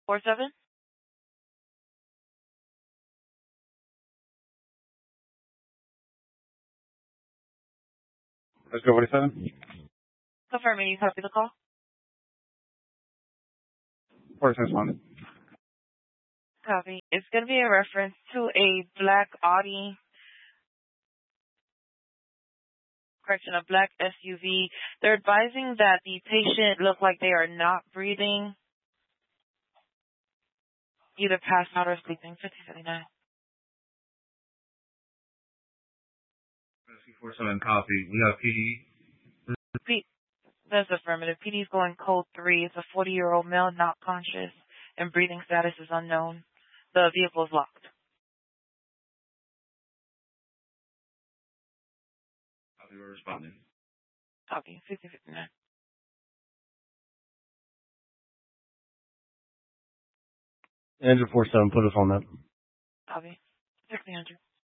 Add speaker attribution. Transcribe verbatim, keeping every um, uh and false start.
Speaker 1: Four seven.
Speaker 2: Let's go forty-seven.
Speaker 1: Confirming you copy the call.
Speaker 2: forty-six one.
Speaker 1: Copy. It's going to be a reference to a black Audi, correction, a black S U V. They're advising that the patient look like they are not breathing, either passed out or sleeping. fifty seventy-nine.
Speaker 2: forty-seven copy. We have P D.
Speaker 1: P- that's affirmative. P D is going code three. It's a forty-year-old male, not conscious, and breathing status is unknown. The vehicle is locked.
Speaker 2: Copy, we're responding.
Speaker 1: Copy. fifty fifty-nine.
Speaker 2: Andrew four seven, put us on that.
Speaker 1: Copy. sixteen hundred.